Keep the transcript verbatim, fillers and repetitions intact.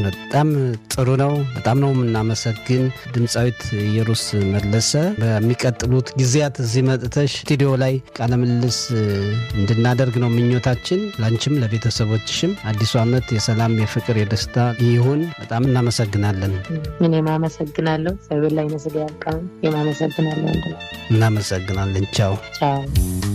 በጣም ጥሩ ነው። በጣም ነው እናመሰግን ድምጻዊት ኢየሩስ መለሰ። በሚቀጥሉት ጊዜያት እዚህ መጥተሽ ስቱዲዮ ላይ ቃለ ምልልስ እንድናደርግ ነው ምኞታችን። ላንቺም ለቤተሰቦችሽም አዲሱ ዓመት የሰላም የፍቅር የደስታ ይሁን። በጣም እናመሰግናለን። እኔም አመሰግናለሁ። ሰብለ ላይ ነስጋልቃን የማመሰግናለሁ። እናመሰግናለን። ቻው ቻው።